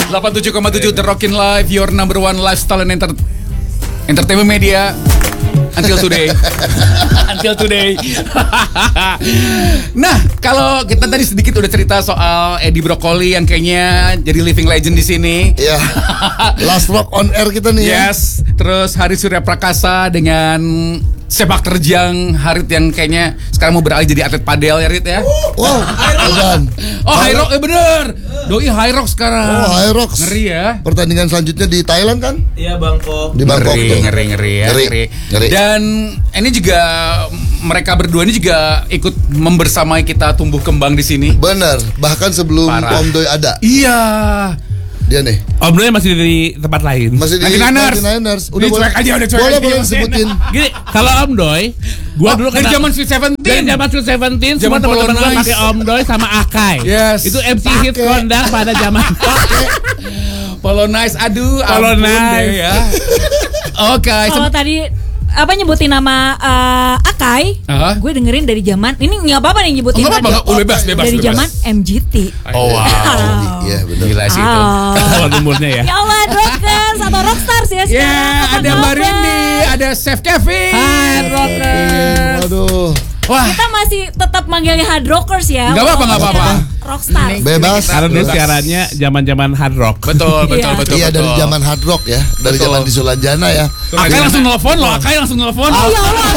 87,7 The Rockin' Live, your number one lifestyle and entertainment media. Until today. Nah, kalau kita tadi sedikit udah cerita soal Edi Brokoli yang kayaknya jadi living legend di sini. Iya. Last rock on air kita nih. Yes. Terus Harit Surya Prakasa dengan sepak terjang Harit yang kayaknya sekarang mau beralih jadi atlet padel ya Harit ya. Wow, bukan. Oh, High Rock, bener. Doi High Rock sekarang. Oh, High Rock. Ngeri ya. Pertandingan selanjutnya di Thailand kan? Iya, Bangkok. Di Bangkok. Ngeri ya. Dan ini juga mereka berdua ini juga ikut membersamai kita tumbuh kembang di sini. Benar. Bahkan sebelum Parah. Om Doi ada. Iya. Dia nih. Om Doi masih di tempat lain. Masih di 99ers. Udah Cuek aja, udah cuek boleh aja. disebutin. Gini, kalau Om Doi, gua dulu dari zaman Sweet dari zaman Sweet Seventeen, semua Zaman teman-teman gua Polonize. pakai Om Doi sama Akai. Yes. Itu MC hit kondang pada zaman Polonize, aduh, Polonize. ampun deh ya. Oke, Kalau tadi apa nyebutin nama Akai, gue dengerin dari zaman ini nggak apa-apa nih nyebutin nggak apa-apa, radio. bebas. Dari zaman MGT. Oh wow, Iya, benar. gila sih itu. awal umurnya ya. Ya Allah, Rockers atau Rockstars ya sekarang. Ya, Apa ada Mbak kabar? Rindy, ada Chef Kevin. Hai, Rockers. Waduh. Wah, Kita masih tetap manggilnya Hard Rockers ya. Nggak apa-apa, nggak walaupun apa-apa. sekarang Rockstars. Bebas. Karena dulu Bebas. siarannya zaman-zaman hard rock. betul. Iya, dari zaman hard rock ya. Dari Betul. zaman di Sulanjana ya. Akai langsung nelfon loh, Akai langsung nelfon. Ya Allah,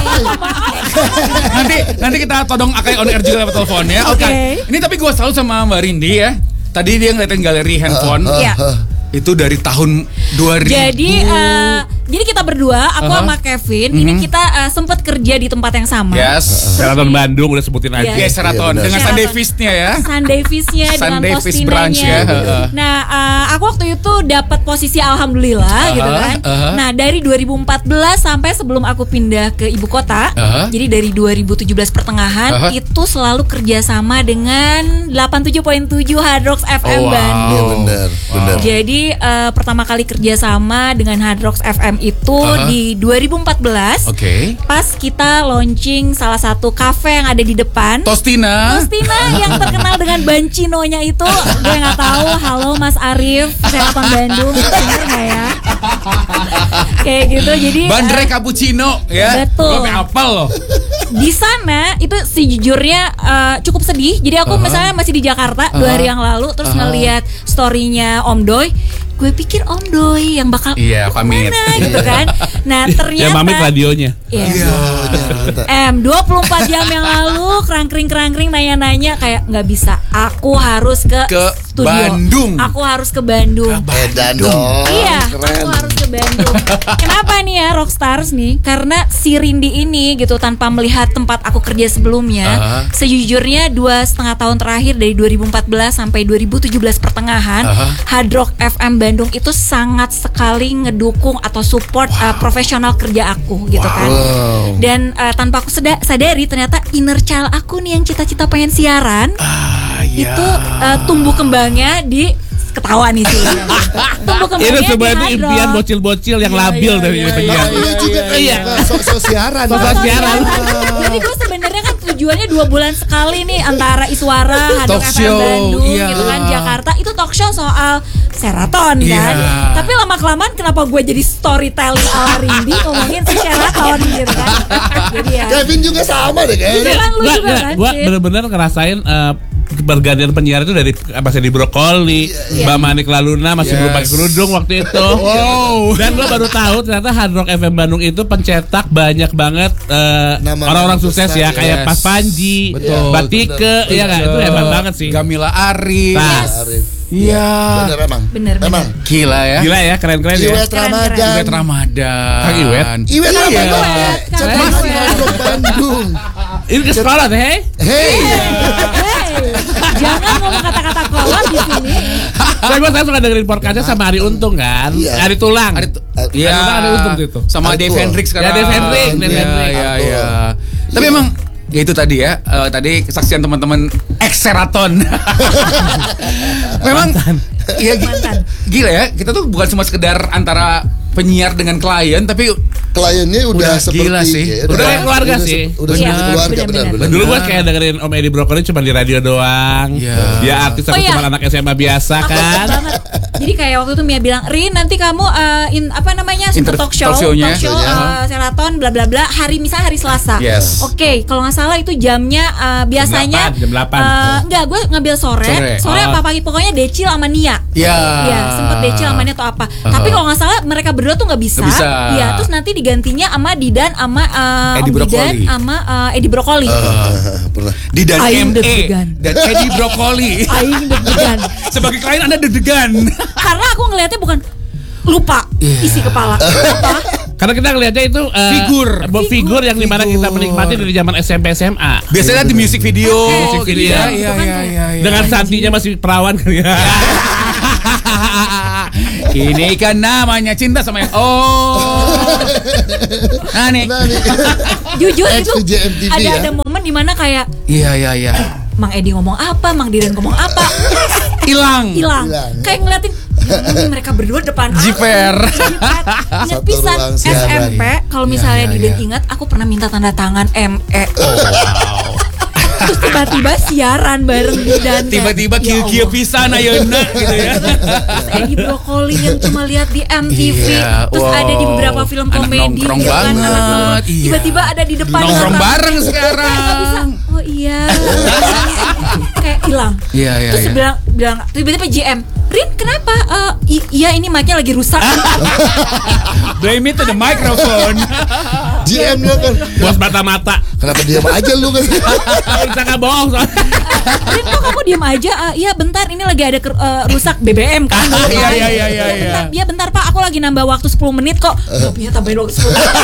Akai. nanti kita todong Akai on air juga lewat telepon ya. Oke. Oke. Ini tapi gue selalu sama Mbak Rindy ya. Tadi dia ngeliatin galeri handphone. Iya. Itu dari tahun 2000. Jadi kita berdua, aku sama Kevin, ini kita sempat kerja di tempat yang sama. Yes. Sheraton Bandung udah sebutin aja. Iya. Yes, Sheraton Iya, benar. dengan Sheraton. Sunday Feast-nya ya. Sunday Feast-nya dengan Sunday Feast branch postinanya. ya. Nah, aku waktu itu dapat posisi alhamdulillah gitu kan. Nah, dari 2014 sampai sebelum aku pindah ke ibu kota, jadi dari 2017 pertengahan itu selalu kerjasama dengan 87.7 Hard Rocks FM Oh, wow. Bandung. Iya, benar. Jadi pertama kali kerjasama dengan Hard Rocks FM itu di 2014. Oke. Pas kita launching salah satu kafe yang ada di depan. Tostina. Yang terkenal dengan Bancinonya itu, gue nggak tahu. Halo Mas Arif, Sheraton Bandung, denger nggak ya? Kayak gitu. Jadi Bandre Cappuccino ya. Betul. Gue sampai hafal loh. di sana itu sejujurnya cukup sedih. Jadi aku misalnya masih di Jakarta 2 hari yang lalu, terus ngelihat storynya Om Doi. Gue pikir Om Doi yang bakal pamit. kemana gitu kan. Nah ternyata Ya pamit radionya. Iya. 24 jam yang lalu kerangkring nanya-nanya kayak nggak bisa. Aku harus ke studio. Bandung. Aku harus ke Bandung. Edan dong. Iya, Keren. aku harus ke Bandung. Kenapa nih ya Rockstars nih? Karena si Rindy ini gitu tanpa melihat tempat aku kerja sebelumnya, sejujurnya 2,5 tahun terakhir dari 2014 sampai 2017 pertengahan, Hard Rock FM Bandung itu sangat sekali ngedukung atau support profesional kerja aku gitu kan. Dan tanpa aku sadari ternyata inner child aku nih yang cita-cita pengen siaran itu tumbuh kembangnya di ketawa nih sih. Tumbuh kembangnya Itu di sebenarnya itu Hard impian Rock. bocil-bocil yang labil dari penyiar. Iya juga Iya. Sok siaran. Sok siaran. Jadi gue sebenarnya kan tujuannya 2 bulan sekali nih antara Iswara, Hard Rock Talk FM show, Bandung iya. gitu kan, Jakarta itu talk show soal Sheraton kan. Iya. Tapi lama-kelamaan kenapa gue jadi storytelling ala Rindy ngomongin si Sheraton gitu kan. Jadi ya. Kevin juga sama deh Itu kayaknya. kan lu juga kan. Gua Cid. bener-bener ngerasain pergantian penyiar itu dari masih di Brokoli, Mbak Manik Laluna masih belum pakai kerudung waktu itu. Dan gue baru tahu ternyata Hard Rock FM Bandung itu pencetak banyak banget Nama-nama orang-orang sukses besar, ya kayak yes. Pas Panji, Betul, Mbak Tike, iya kan itu hebat banget sih. Gamila Arif. Nah, Arif. Iya. Bener emang. Bener. Gila ya. gila ya keren-keren ya. Iwet Ramadan. Iwet Ramadan. Kang Iwet. Iwet Iya. Ramadan. Cepat Iwet. masih masuk Bandung. Ini ke sekolah deh, hey. Hey. Hey, jangan ngomong kata-kata kolot di sini. Saya suka dengerin podcastnya sama Ari Untung kan, Iya. Ari Tulang. Iya. Ada Untung itu. Sama Ari Dave Tua. Hendricks sekarang. Ya, Dave Hendricks, Dave Hendricks. Iya, iya. Tapi emang ya itu tadi ya, tadi kesaksian teman-teman ex-Sheraton. Memang iya gila ya, kita tuh bukan cuma sekedar antara penyiar dengan klien, tapi Kliennya udah seperti gila sih. ya, Udah kayak keluarga sih. Udah Iya, seperti keluarga benar-benar. benar. Dulu gue kayak dengerin Om Edi Brokoli cuma di radio doang. Iya. Dia artis aku Oh, iya. cuma anak SMA biasa kan. Banget. Jadi kayak waktu itu Mia bilang, "Rin, nanti kamu super talk show-nya. Seraton bla bla bla hari Selasa." Yes. Oke, kalau nggak salah itu jamnya biasanya jam 8. enggak, gue ngambil sore apa pagi, pokoknya Decil sama Nia. Iya, sempet Decil sama Nia atau apa. Tapi kalau nggak salah mereka berdua tuh nggak bisa. Iya, terus nanti digantinya sama Didan sama Om Didan sama Edi Brokoli. Pernah. Didan Aing ME deg-degan. dan Edi Brokoli. Aing deg-degan. Sebagai klien Anda deg-degan. Karena aku ngelihatnya bukan lupa isi kepala. Apa? Karena kita ngelihatnya itu figur yang dimana kita menikmati dari zaman SMP SMA. Biasanya di music video. Music video. Iya. Dengan Santinya masih perawan kan ya. Ini kan namanya cinta sama yang Nah nih. Jujur itu XVJMTV ada momen dimana kayak Iya. Mang Edi ngomong apa, Mang Didan ngomong apa, Hilang. Kayak ngeliatin mereka berdua depan Jiper. Ingat pisan SMP. Kalau misalnya Didan ingat, aku pernah minta tanda tangan ME. Terus tiba-tiba siaran bareng Didan. Tiba-tiba kieu-kieu pisan ayeuna gitu ya. Terus Edi Brokoli yang cuma lihat di MTV. Terus ada di beberapa film Anak komedi nongkrong gitu kan, banget. anak nongkrong. Iya. Tiba-tiba ada di depan Nongkrong orang. bareng sekarang. Nggak bisa. Oh iya. Kayak hilang. Iya. Terus bilang tiba-tiba GM, "Rin, kenapa? Iya ini mic-nya lagi rusak." Blame it to the microphone. GM-nya kan. Bos mata-mata. Kenapa diam aja lu kan? Bisa nggak bohong soalnya. "Rin, kok kamu diam aja? Iya bentar, ini lagi ada rusak BBM kan." Iya. Iya bentar Pak, aku lagi nambah waktu 10 menit kok. Tapi tambahin waktu 10 menit.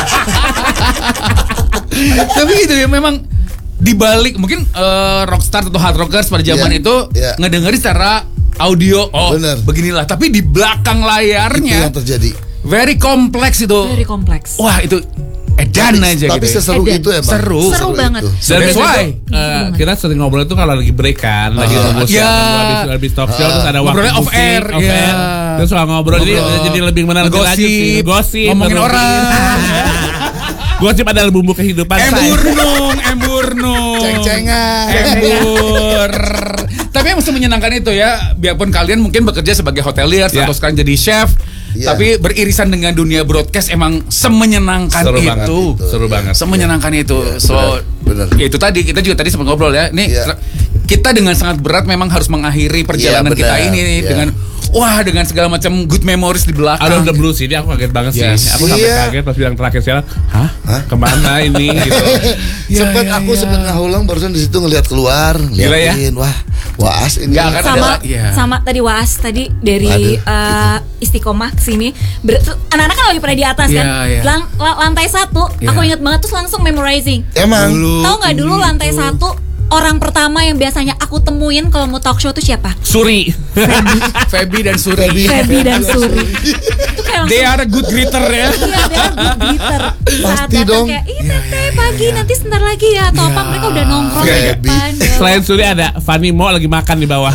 Tapi itu ya memang dibalik mungkin rockstar atau hard rockers pada zaman itu ngedengerin secara audio Bener. beginilah, tapi di belakang Itu layarnya yang terjadi. very kompleks itu. Very kompleks. Wah, itu edan aja Tapi gitu. seseru Edan. itu emang. Seru banget. itu. Dan That's biasanya why. tuh, kita sering ngobrol itu kalau lagi break kan, lagi nunggu siaran, habis talk show terus ada waktu Ngobrolnya off musik, air, iya. terus soal ngobrol jadi lebih menarik lagi sih. Gosip, ngomongin terus- orang. Gosip adalah bumbu kehidupan saya. Emburnung. Ceng-cengan. Embur. Tapi yang mesti menyenangkan itu ya, biarpun kalian mungkin bekerja sebagai hotelier atau sekarang jadi chef, tapi beririsan dengan dunia broadcast emang semenyenangkan Seru itu. banget itu. Seru banget. Semenyenangkan itu. So, bener. ya itu tadi kita juga tadi sempat ngobrol ya. Nih kita dengan sangat berat memang harus mengakhiri perjalanan kita ini dengan dengan segala macam good memories di belakang. Out of the blue sih, aku kaget banget sih. Aku sampai kaget pas bilang terakhir siaran, kemana ini gitu. Sempet ngahulang barusan di situ ngelihat keluar, liatin, wah, Waas ini. Sama tadi Waas tadi dari Istiqomah kesini. Anak-anak kan lagi pada di atas kan. Lantai 1, aku ingat banget terus langsung memorizing. Emang. Tahu nggak dulu lantai 1 orang pertama yang biasanya aku temuin kalau mau talk show tuh siapa? Suri. Feby dan Suri. Feby dan Suri. Itu kayak langsung, They are a good greeter ya. Iya, they are good greeter. Saat Pasti datang dong. kayak, teteh pagi nanti sebentar lagi ya. Atau apa mereka udah nongkrong di depan. Selain Suri ada Fanny Mo lagi makan di bawah.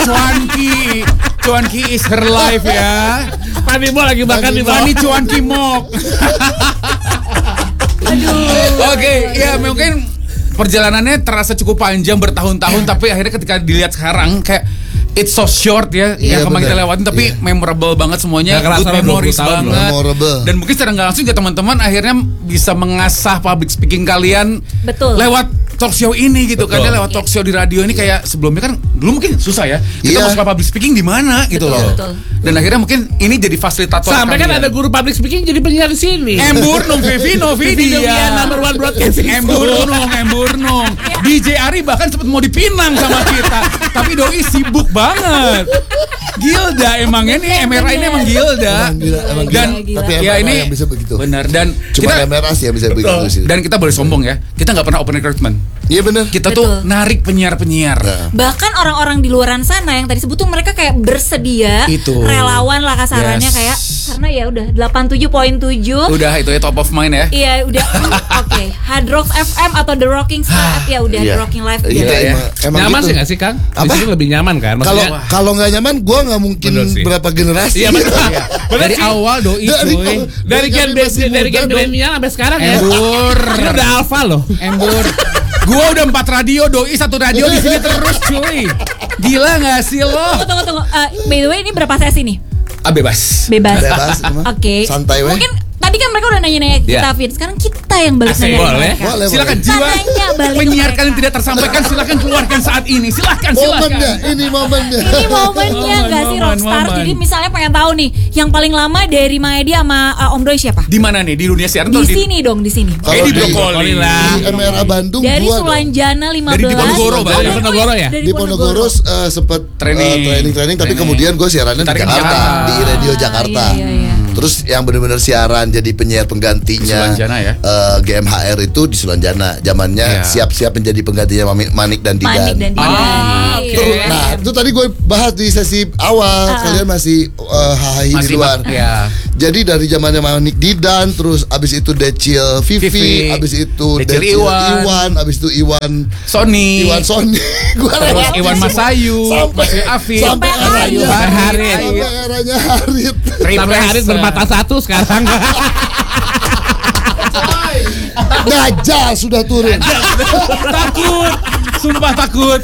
Cuanki is her life ya. Fanny Mo lagi makan di bawah. Fanny Cuanki Mok. Oke, ya mungkin perjalanannya terasa cukup panjang bertahun-tahun, tapi akhirnya ketika dilihat sekarang kayak it's so short ya, yang kemarin kita lewatin, tapi memorable banget semuanya, good memories banget. Dan mungkin secara nggak langsung juga teman-teman akhirnya bisa mengasah public speaking kalian lewat talk show ini gitu kan, lewat talk show di radio ini kayak sebelumnya kan dulu mungkin susah ya kita masuk public speaking di mana gitu loh. Dan akhirnya mungkin ini jadi fasilitator sampai kan ada guru public speaking jadi penyiar di sini. Emburnung Vivino Vidya number one broadcasting. Emburnung DJ Ari bahkan sempat mau dipinang sama kita, tapi Doi sibuk banget. Gilda emangnya nih, MRA ini emang Gilda. Dan tapi ya MRA ini yang bisa begitu. Benar, dan Cuma kita MRA sih yang bisa begitu sih. dan kita boleh sombong ya, kita nggak pernah open recruitment. Iya benar. Kita tuh narik penyiar-penyiar. Bahkan orang-orang di luaran sana yang tadi sebut tuh mereka kayak bersedia, relawan lah kasarannya kayak karena ya udah 87.7. Udah itu ya top of mind ya. Iya udah. Oke, Hard Rocks FM atau The Rocking Star ya udah The Rocking Live. Iya, emang nyaman gitu. sih nggak sih Kang? Di sini lebih nyaman kan? Kalau nggak nyaman, gue nggak mungkin berapa generasi. Iya betul. Dari awal Doi dari gen milenial sampai sekarang ya. Ini udah alpha loh. Embur. Gua udah 4 radio, Doi 1 radio di sini terus cuy. Gila nggak sih lo? Tunggu. By the way ini berapa sesi nih? Bebas. Oke. Santai weh. Mungkin tadi kan mereka udah nanya-nanya kita, Vin. Sekarang kita yang balik nanya Boleh. mereka. Silakan jiwa penyiar kalian tidak tersampaikan, silakan keluarkan saat ini. Silakan. Ini momennya. Ini momennya nggak sih Rockstar? Jadi misalnya pengen tahu nih, yang paling lama dari Mang Edi sama Om Doi siapa? Di mana nih? Di dunia siaran Di sini dong, di sini. Kalau di Brokoli lah. Di MRA Bandung Dari gua dong. Sulanjana 15. Dari Diponegoro, Bang. Dari Ponorogo ya? Dari Di Ponorogo sempat Training. tapi kemudian gue siarannya di Ditarik ke Jakarta, Jakarta. di Radio Jakarta. Iya. Terus yang benar-benar siaran jadi penyiar penggantinya Sulanjana ya? GMHR itu di Sulanjana. Zamannya Iya. siap-siap menjadi penggantinya Manik dan Didan. Oke. Nah, itu tadi gue bahas di sesi awal. Kalian masih hahi di Masih luar. ya. Jadi dari zamannya Manik Didan, terus abis itu Decil Vivi, abis itu Decil Iwan, abis itu Iwan Sony. Gua Terus Iwan Masayu, Masih Afif, sampai eranya Harit. sampai eranya Harit. Sampai Harit bermata satu sekarang. Dajjal sudah turun. Takut. Sumpah takut.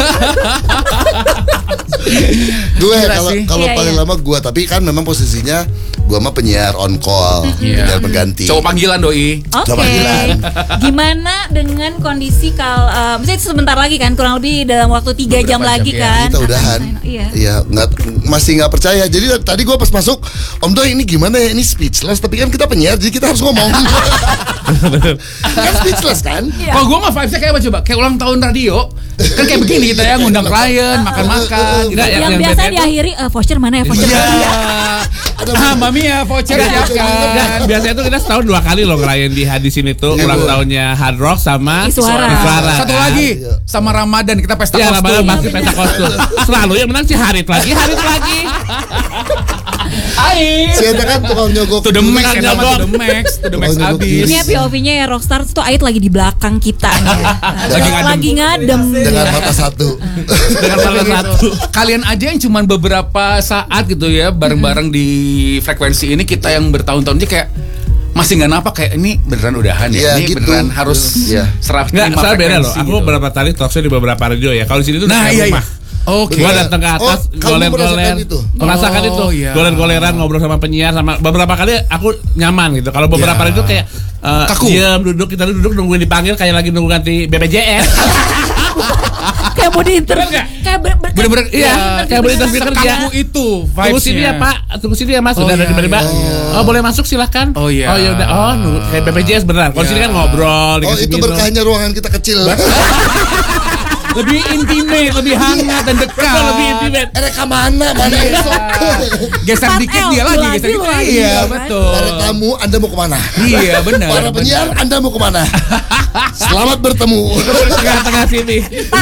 Gue Gila sih. kalau Iya, paling iya. lama gue, tapi kan memang posisinya gue mah penyiar on call, penyiar pengganti. Cowok panggilan doi. Oke. Coba bilang. Gimana dengan kondisi misalnya sebentar lagi kan, kurang lebih dalam waktu 3 jam Beberapa lagi jam, ya. kan. Kita udahan. Iya. Masih nggak percaya. Jadi tadi gue pas masuk, Om Doi ini gimana ya? Ini speechless. Tapi kan kita penyiar, jadi kita harus ngomong. Kan speechless kan? Iya. Kalau gue mah vibes-nya kayak apa coba? Kayak ulang tahun radio. Kan kayak begini kita ya, ngundang klien, makan-makan gitu. Nggak, Yang yang biasa beda itu- diakhiri voucher mana ya, voucher Iya. mana ya? Mami ya voucher Enggak, siapkan. biasanya tuh kita setahun 2 kali loh ngerayain di sini tuh ulang tahunnya Hard Rock sama Iswara. Satu lagi sama Ramadan kita pesta Ya, kostum. Ramadan pasti pesta kostum. Selalu yang menang si Harit lagi. Si Eta kan tukang nyogok. To the max, Tukang ya, nyogok. to the max abis. Ini ya POV-nya ya Rockstar tuh Ait lagi di belakang kita nih ya. Lagi ngadem. Dengan mata satu. Dengan salah satu. Kalian aja yang cuman beberapa saat gitu ya bareng-bareng di frekuensi ini, kita yang bertahun-tahun aja kayak masih nggak nampak, kayak ini beneran udahan ya, Iya, ini gitu. beneran harus Iya. serah Enggak, terima saya beda loh. frekuensi Aku gitu. beberapa kali talkshow di beberapa radio ya. Kalau di sini tuh Nah kayak iya rumah. Oke. Gua datang ke atas, Oh, kamu goler-goler, merasakan itu? merasakan Oh, itu, iya. goler-goleran, ngobrol sama penyiar, sama beberapa kali aku nyaman gitu. Kalau beberapa Iya. kali itu kayak Kaku. diam, duduk, kita duduk nungguin dipanggil kayak lagi nunggu ganti BPJS. Kayak mau diinterview. Bener nggak? Kayak Bener-bener Iya, kayak boleh interview kerja. Sekaku itu Tunggu sini ya Pak, tunggu sini ya Mas. Sudah ada iya, tiba-tiba. iya. Oh boleh masuk silahkan. Oh, iya. Oh ya udah. Oh nunggu kayak BPJS beneran. Kalau Iya. sini kan ngobrol. Oh, dikasih itu minum. berkahnya ruangan kita kecil. Lebih intimate, lebih hangat dan dekat. Betul, lebih intimate. Reka mana esok. Geser 4L, dikit dia lagi, geser dikit. lagi, Iya, kan? betul. Para tamu, Anda mau kemana? Iya, benar. Para penyiar, Anda mau kemana? Selamat bertemu. Tengah-tengah sini.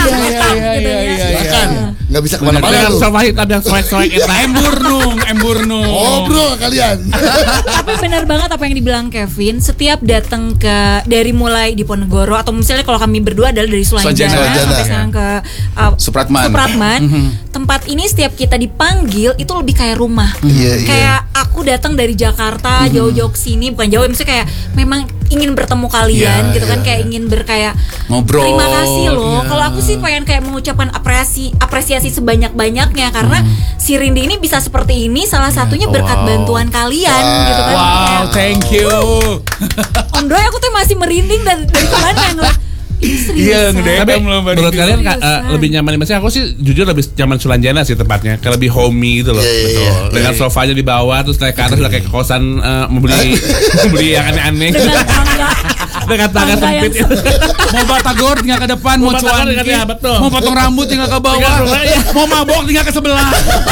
Silakan. Nggak bisa kemana-mana Dengan tuh. sofa hitam yang soek-soek itu. Emburnung. Ngobrol kalian. Tapi benar banget apa yang dibilang Kevin. Setiap datang dari mulai di Ponegoro atau misalnya kalau kami berdua adalah dari Sulanjana Sulanjana. sampai sekarang ke Supratman. Tempat ini setiap kita dipanggil itu lebih kayak rumah. Iya, iya. Kayak aku datang dari Jakarta jauh-jauh ke sini, bukan jauh, maksudnya kayak memang ingin bertemu kalian Iya, gitu kan, kayak ingin berkayak Ngobrol. terima kasih loh. Iya. Kalau aku sih pengen kayak mengucapkan apresiasi sebanyak-banyaknya karena si Rindi ini bisa seperti ini salah satunya berkat Wow. bantuan kalian gitu kan. Wow, Kayak, thank you. Om Doi aku tuh masih merinding dari kemana ngeliat ini seriusan. Iya, ngedem. Tapi Belum balik menurut dulu. kalian Seriusan. lebih nyaman di mana? Aku sih jujur lebih nyaman Sulanjana sih tempatnya, kayak lebih homey gitu loh. Iya, iya, Betul. iya. Dengan Iya. sofanya di bawah, terus naik ke atas udah kayak ke kosan membeli yang aneh-aneh. Dengan tangga Dengan tangga tangga yang sempit. Mau batagor tinggal ke depan, mau Mau batagor cuanki, tinggal, ya, betul. mau potong rambut tinggal ke bawah, Tinggal ke bawah, iya. mau mabok tinggal ke sebelah.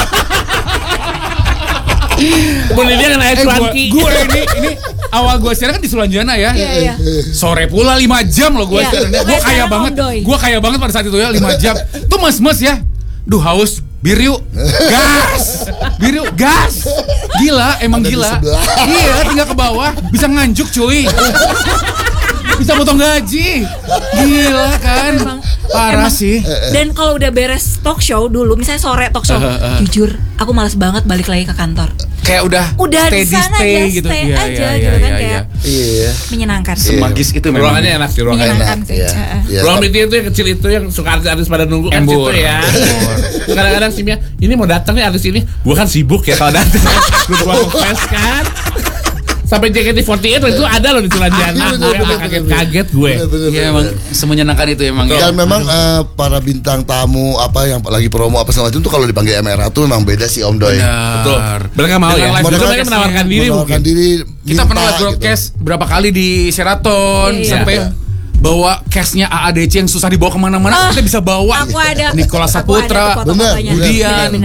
Boleh dia naik cuanki. Gue ini awal gue siaran kan di Sulanjana ya. Iya. Sore pula 5 jam loh gue Iya. siarannya. Gue Kayak kaya sekarang banget. Om Doi. Gue kaya banget pada saat itu ya 5 jam. Tuh mas-mas ya. Duh haus, bir yuk. Gas. Bir yuk, gas. Gila, emang Ada di gila. sebelah. Iya, tinggal ke bawah bisa nganjuk cuy. Bisa potong gaji. Gila kan. Emang Parah sih. Dan kalau udah beres talk show dulu, misalnya sore talk show, jujur aku malas banget balik lagi ke kantor. Kayak udah di sana stay ya, gitu. stay Iya, aja iya, gitu iya, kan iya. kayak Iya. menyenangkan. Semagis itu memang. Ruangannya enak sih, ruangannya. Menyenangkan sih. Iya. Iya. Ruang meeting itu yang kecil itu yang suka artis-artis pada nunggu kan Embur. situ ya. Kadang-kadang si Mia, ini mau datang nih artis ini. Gua kan sibuk ya kalau datang. Lu ruang fest kan. Sampai JKT48 itu ada loh di Sulanjana. Gue kaget gue. Iya emang semenyenangkan itu emang. Dan memang para bintang tamu apa yang lagi promo apa segala macam tuh kalau dipanggil MRA tuh memang beda sih Om Doy. Betul. Mereka mau ya. Mereka menawarkan diri mungkin. Kita pernah live broadcast berapa kali di Sheraton sampai bawa cashnya AADC yang susah dibawa kemana-mana, kita bisa bawa. Aku ada. Nikola Saputra, Budian.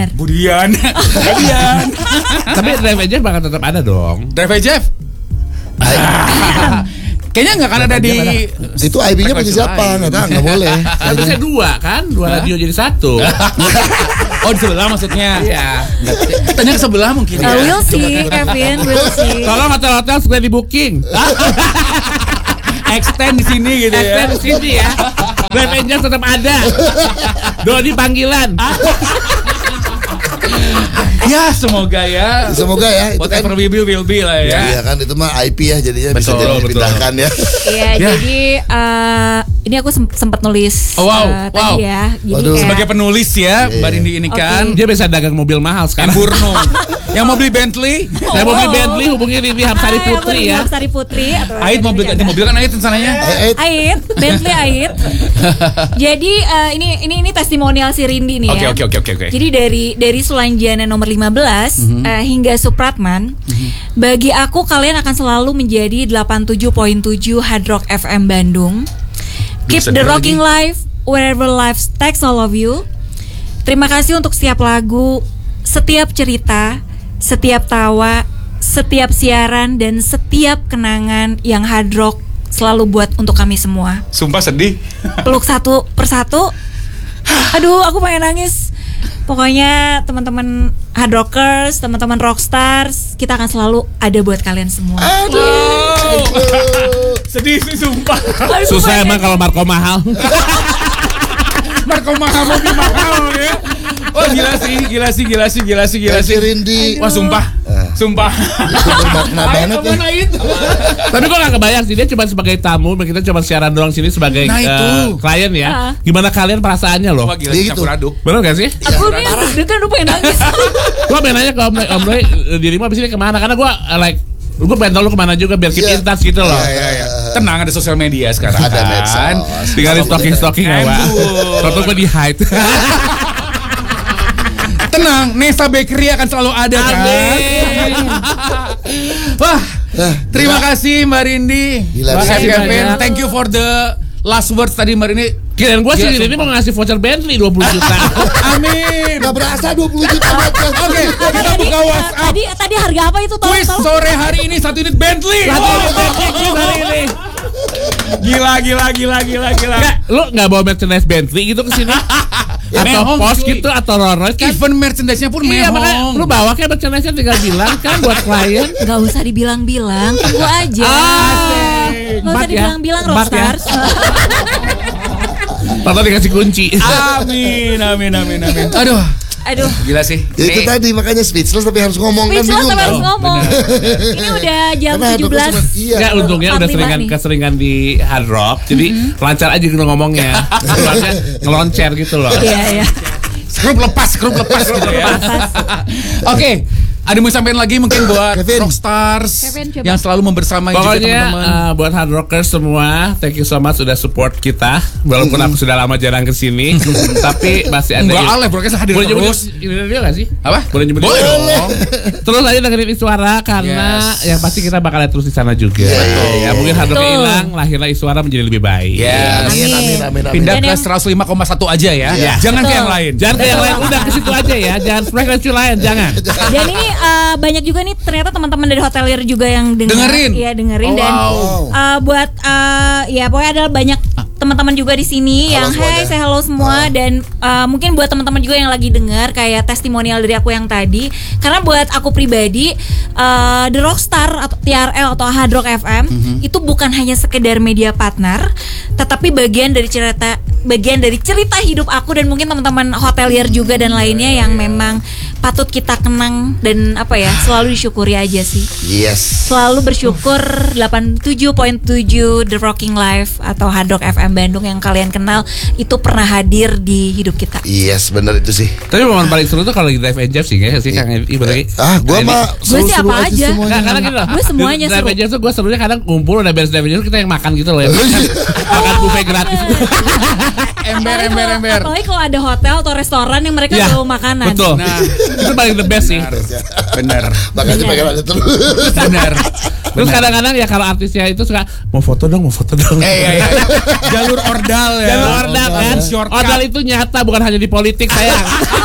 Tapi Drive Jeff bakal tetap ada dong. Drive Jeff. Kayaknya nggak akan ada di. Itu IB-nya punya siapa? Nggak boleh. Kan bisa dua radio jadi satu. Oh di sebelah maksudnya. Iya. Tanya ke sebelah mungkin. We'll see, Kevin, we'll see. Tolong hotel-hotel segera di booking. Extend di sini gitu ya. Extend di sini ya. Drive Jeff tetap ada. Dodi panggilan. Ya semoga ya. Semoga ya. Itu Whatever kan, will be lah ya. iya kan itu mah IP ya jadinya bisa Betul, jadi betul. dipindahkan ya. Iya, jadi ini aku sempat nulis Oh, wow, tadi ya. Jadi Waduh. kayak, Sebagai penulis ya, Mbak Rindi ini kan. Dia bisa dagang mobil mahal sekarang. Burno. Yang mau beli Bentley. Saya mau beli Bentley hubungi Rindi Hapsari Putri ya. Hapsari Putri. Ait mau beli ganti mobil kan Ait sananya. Ait, Bentley Ait. Jadi ini testimonial si Rindi nih ya. Oke. Jadi dari Sulanjana nomor 15 hingga Supratman, bagi aku kalian akan selalu menjadi 87.7 Hard Rock FM Bandung. Keep the rocking life wherever life takes all of you. Terima kasih untuk setiap lagu, setiap cerita, setiap tawa, setiap siaran dan setiap kenangan yang Hard Rock selalu buat untuk kami semua. Sumpah sedih. Peluk satu persatu. Aduh, aku pengen nangis. Pokoknya teman-teman Hard Rockers, teman-teman Rockstars, kita akan selalu ada buat kalian semua. Sedih sih sumpah. Susah emang kalau Marco mahal. Marco mahal mobil mahal ya. Oh gila sih. Si Rindi. Wah sumpah. Itu bermakna banget ya. Tapi gue gak kebayang sih, dia cuma sebagai tamu, kita cuma siaran doang sini sebagai Nah, itu. klien ya. Gimana kalian perasaannya loh? Wah gila Gitu. campur aduk. Bener gak sih? Aku nih deg-degan udah pengen nangis. Gue pengen nanya ke Om Roy, dirimu abis ini kemana? Karena gue gue pengen tahu lu kemana juga biar keep in touch gitu loh. Iya. Tenang ada sosial media sekarang. Ada kan. medsos. Tinggal di stalking aja. Toto gue di hide. Tenang, Nesa Bakery akan selalu ada kan. Wah, terima kasih Mbak Rindi, Gila, Mbak makasih Kevin. banyak. Thank you for the last words tadi Mbak Rindi. Kirain gue sih Gila, ini mau ngasih voucher Bentley 20 juta. Amin. Gak berasa 20 juta. Oke, kita buka WhatsApp. Tadi harga apa itu? Quiz sore hari ini 1 unit Bentley. Gila. Nggak, lu nggak bawa merchandise Bentley gitu ke sini? Atau Mehong, pos cuy. gitu atau Rolls Royce kan? Even merchandise-nya pun Iya makanya mehong. lu bawa kayak merchandise tinggal bilang kan buat klien. Gak usah dibilang-bilang, tunggu aja. Gak usah dibilang-bilang Rockstars. Tahu dikasih kunci. Amin. Aduh, gila sih. Ya itu tadi makanya speechless tapi harus ngomong kan Speechless bingung tapi kan. harus ngomong. Ini udah jam Karena Hard Rock 17. iya. Enggak, untungnya udah 45 nih. keseringan di Hard Rock. Jadi lancar aja gitu ngomongnya. Soalnya ngeloncer gitu loh. Iya. Skrup lepas gitu ya. Oke, ada mau sampein lagi mungkin buat Kevin. Rockstars Kevin, coba. yang selalu membersamai juga Pokoknya teman-teman. buat Hard Rockers semua, thank you so much sudah support kita. Walaupun aku sudah lama jarang kesini, tapi masih ada. Enggak aleh, broadcast hadir Boleh nyebut terus. ini dia nggak sih? Apa? Boleh nyebut Boleh dia? dong. Terus aja dengerin Iswara karena Yes. yang pasti kita bakal terus di sana juga. Ya mungkin Hard Rock Betul. hilang, lahirlah Iswara menjadi lebih baik. Yes. Amin. Pindah Dan ke yang- 105,1 aja ya. Iya. Jangan ke Betul. yang lain. Jangan ke yang lain, udah ke situ aja ya. Jangan frekuensi lain, jangan. Dan ini banyak juga nih ternyata teman-teman dari hotelier juga yang Dengerin. Iya dengerin Oh, dan wow. buat ya pokoknya adalah banyak teman-teman juga di sini Halo yang semuanya. saya halo semua dan mungkin buat teman-teman juga yang lagi dengar kayak testimonial dari aku yang tadi. Karena buat aku pribadi The Rockstar atau TRL atau Hard Rock FM itu bukan hanya sekedar media partner, tetapi bagian dari cerita hidup aku dan mungkin teman-teman hotelier juga dan lainnya yang memang patut kita kenang dan selalu disyukuri aja sih. Yes. Selalu bersyukur 87.7 The Rocking Life atau Hard Rock FM Bandung yang kalian kenal itu pernah hadir di hidup kita. Yes, benar itu sih. Tapi momen paling seru tuh kalau lagi Drive and Jeff sih kayaknya sih Kang Evi berarti. Gue mah Gue sih apa aja. Karena gitu loh. Gue semuanya Drive seru. and Jeff tuh gue serunya kadang kumpul udah beres Drive and Jeff kita yang makan gitu loh ya. Makan buffet gratis. Ember. Apalagi kalau ada hotel atau restoran yang mereka Ya, bawa makanan. betul. Nah. Itu paling the best sih. Bener. Makanya pengen ada terus. Bener. Terus kadang-kadang ya kalau artisnya itu suka mau foto dong. Iya. Jalur ordal ya. Jalur ordal kan. Shortcut. Ordal itu nyata bukan hanya di politik sayang.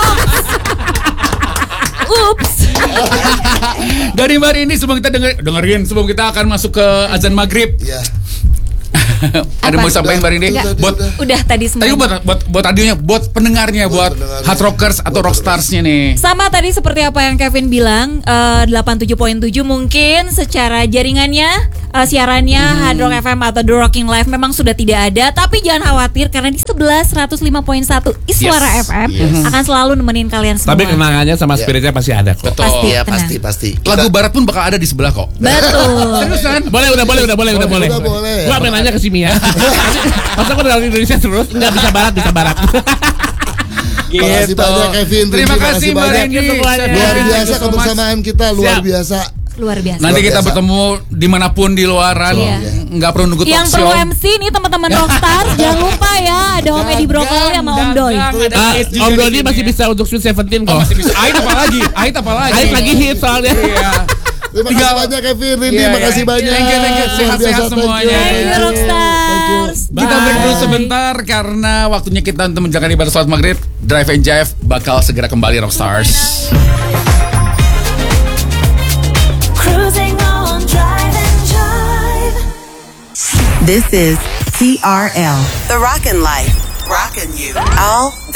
Ups. Dari hari ini sebelum kita dengerin sebelum kita akan masuk ke azan maghrib. Iya. Ada mau sampaikan hari ini Enggak. buat Udah tadi tadi semuanya. buat radionya, buat pendengarnya, buat pendengarnya. hard rockers atau Buat rockstarsnya nih. Sama tadi seperti apa yang Kevin bilang 87.7 mungkin secara jaringannya siarannya Hard Rock FM atau The Rocking Life memang sudah tidak ada, tapi jangan khawatir karena di 105.1 Iswara Yes. FM akan selalu nemenin kalian semua. Tapi kenangannya sama spiritnya pasti ada kok. Betul. Pasti. Iya, tenang. pasti. Lagu barat pun bakal ada di sebelah kok. Betul. Seriusan? Boleh. Udah boleh. Gua pengen nanya ke si Mia. Masa gua dari Indonesia terus enggak bisa barat. Makasih banyak Kevin. Terima kasih Mbak banyak. Rini. Semuanya. Luar Thank you biasa so much. kebersamaan kita, luar Siap. biasa. Luar biasa. Nanti Luar kita biasa. bertemu dimanapun di luaran, Iya. nggak perlu nunggu Yang talk perlu show. MC nih teman-teman Rockstar, jangan lupa ya ada Om Edi Brokoli sama Om Doy. Om Dodi masih bisa untuk Sweet 17 kok. Masih bisa. Ait apa lagi? Ait lagi hit soalnya. Iya. Terima kasih banyak Kevin, Rini, Iya, makasih iya. banyak. Thank you. Luar Sehat-sehat biasa, semuanya. Thank you Rockstars. Kita break dulu Bye. sebentar karena waktunya kita untuk menjalankan ibadah sholat maghrib. Drive and Jive bakal segera kembali Rockstars. Cruising on Drive and Jive. This is TRL, The Rockin' Life. Rockin' You all